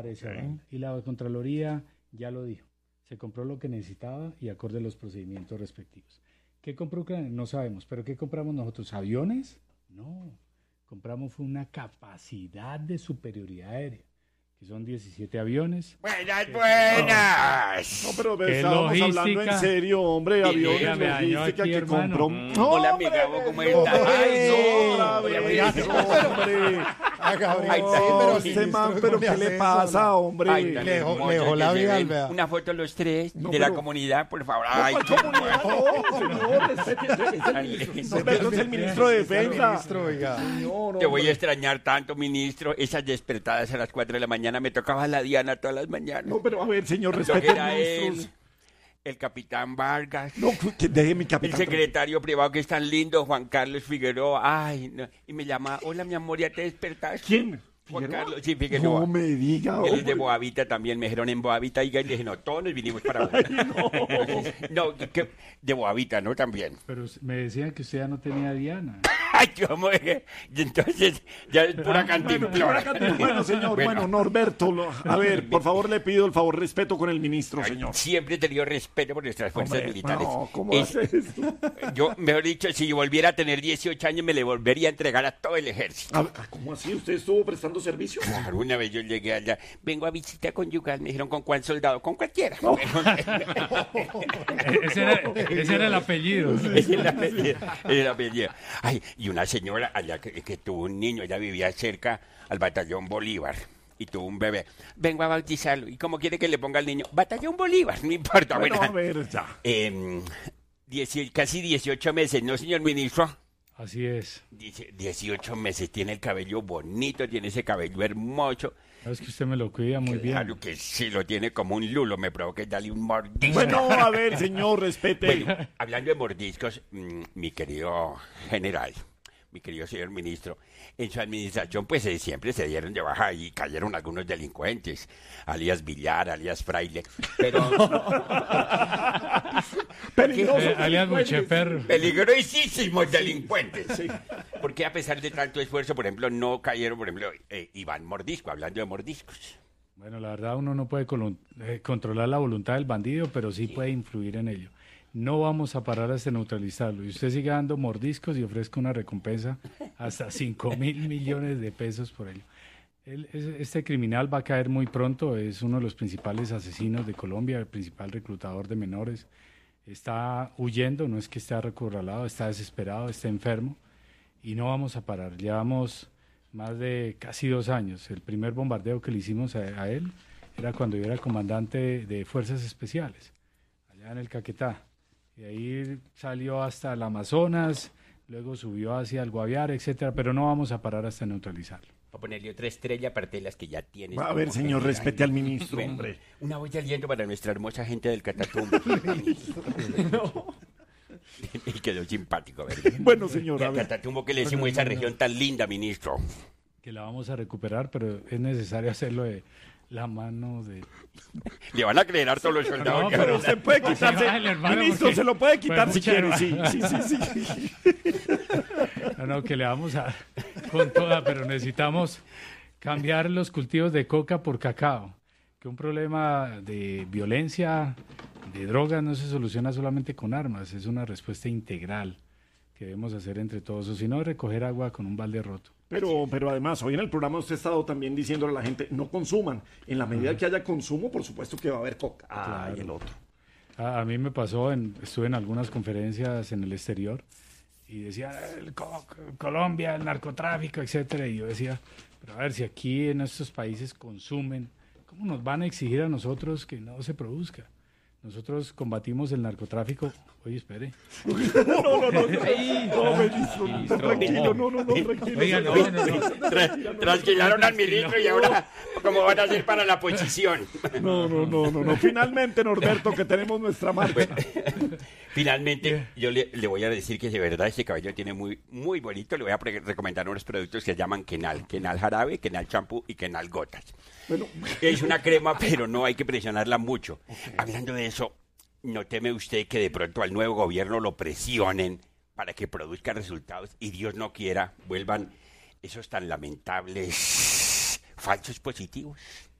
esa banda. Y la Contraloría ya lo dijo. Se compró lo que necesitaba y acorde a los procedimientos respectivos. ¿Qué compró Ucrania? No sabemos. ¿Pero qué compramos nosotros? ¿Aviones? No. Compramos fue una capacidad de superioridad aérea, que son 17 aviones. Buenas, buenas. No, pero ¿Qué estábamos hablando logística? en serio, hombre. Aviones, dígame, logística aquí, que hermano. compró. Hola, mi Gabo, ¿cómo estás? Ay, no, Hola, hombre. A Gabriel, Ay, sí, no, pero Este ministro, man, ¿cómo pero le ¿qué hace le eso? pasa, hombre? Ay, tan Le dejó- hermosos le dejó que la se vida, ven. vea. Una foto los tres No, de la pero- comunidad, por favor. Ay, qué Norberto es el ministro de Defensa. Ministro, oiga. Te voy a extrañar tanto, ministro. Esas despertadas a las 4 de la mañana me tocaba la Diana todas las mañanas. No, pero a ver, señor, Lo que respete era al él, ministro. el capitán Vargas, No, que deje mi el capitán. secretario privado que es tan lindo, Juan Carlos Figueroa. Ay, no. Y me llama, hola, mi amor, ¿ya te despertaste? ¿Quién? Juan ¿Figueroa? Carlos, sí, Figueroa. No me diga, Él es de hombre. Boavita también, me dijeron en Boavita, y le dije, no, todos nos vinimos para Boavita. No, de Boavita, ¿no? También. Pero me decían que usted ya no tenía Diana. Ay, ¿cómo es? Y entonces, ya es pura cantimplora. Bueno, señor, bueno, Norberto, a ver, por favor, le pido el favor, respeto con el ministro, Ay, señor. siempre he tenido respeto por nuestras fuerzas Hombre, militares. no, ¿cómo Es- hace esto? Yo, mejor dicho, si yo volviera a tener 18 años, me le volvería a entregar a todo el ejército. A ver, ¿cómo así? ¿Usted estuvo prestando servicio? Claro, una vez yo llegué allá, vengo a visita conyugal, me dijeron, ¿con cuál soldado? Con cualquiera. Ese era el apellido. Es el apellido, es el apellido. Ay, y una señora allá que tuvo un niño, ella vivía cerca al batallón Bolívar y tuvo un bebé. Vengo a bautizarlo. ¿Y cómo quiere que le ponga al niño? Batallón Bolívar, no importa. Bueno, Bueno, a ver, ya. casi 18 meses, ¿no, señor ministro? Así es. 18 meses, tiene el cabello bonito, tiene ese cabello hermoso. Es que usted me lo cuida muy bien. Claro que sí, lo tiene como un lulo, me provoca darle un mordisco. Bueno, a ver, señor, respete. Bueno, hablando de mordiscos, mi querido general, mi querido señor ministro, en su administración pues siempre se dieron de baja y cayeron algunos delincuentes, alias Villar, alias Fraile, pero Peligroso. Alias Mucheperro. peligrosísimos delincuentes. Porque a pesar de tanto esfuerzo, por ejemplo, no cayeron, por ejemplo, Iván Mordisco, hablando de mordiscos. Bueno, la verdad uno no puede controlar la voluntad del bandido, pero sí puede influir en ello. No vamos a parar hasta neutralizarlo. Y usted sigue dando mordiscos y ofrezca una recompensa hasta 5.000 millones de pesos por ello. Este criminal va a caer muy pronto, es uno de los principales asesinos de Colombia, el principal reclutador de menores. Está huyendo, no es que esté acorralado, está desesperado, está enfermo y no vamos a parar. Llevamos más de casi 2 años. El primer bombardeo que le hicimos a él era cuando yo era comandante de Fuerzas Especiales, allá en el Caquetá. Y ahí salió hasta el Amazonas, luego subió hacia el Guaviare, etcétera, pero no vamos a parar hasta neutralizarlo. Voy a ponerle otra estrella aparte de las que ya tienes. A ver, como señor, general. respete al ministro, Bueno, hombre. una voz de aliento para nuestra hermosa gente del Catatumbo. Y quedó simpático, ¿verdad? Bueno, señor, a El ver. Catatumbo que le decimos esa región tan linda, ministro. Que la vamos a recuperar, pero es necesario hacerlo de la mano de... Le van a creer harto los soldados. No, que Pero ahora- se puede Pues quitarse. sí, vale, hermano, Ministro, porque- se lo puede quitar pues si mucha- quiere, sí. Sí. No, que le vamos a con toda, pero necesitamos cambiar los cultivos de coca por cacao. Que un problema de violencia, de drogas, no se soluciona solamente con armas, es una respuesta integral que debemos hacer entre todos, o si no, recoger agua con un balde roto. Pero además, hoy en el programa usted ha estado también diciéndole a la gente, no consuman. En la medida que haya consumo, por supuesto que va a haber coca. Ah, y el otro. A mí me pasó, estuve en algunas conferencias en el exterior y decían, Colombia, el narcotráfico, etcétera, y yo decía, pero a ver, si aquí en estos países consumen, ¿cómo nos van a exigir a nosotros que no se produzca? Nosotros combatimos el narcotráfico. Oye, espere. No, ministro, tranquilo, no, tranquilo. Oiga, no. Tranquilaron al ministro y ahora, ¿cómo van a hacer para la posición? No. Finalmente, Norberto, que tenemos nuestra marca. Finalmente, yo le voy a decir que de verdad este cabello tiene muy bonito. Le voy a recomendar unos productos que se llaman Kenal. Kenal jarabe, Kenal champú y Kenal gotas. Bueno, Es una crema, pero no hay que presionarla mucho. Hablando de eso, ¿no teme usted que de pronto al nuevo gobierno lo presionen para que produzca resultados y Dios no quiera vuelvan esos tan lamentables falsos positivos?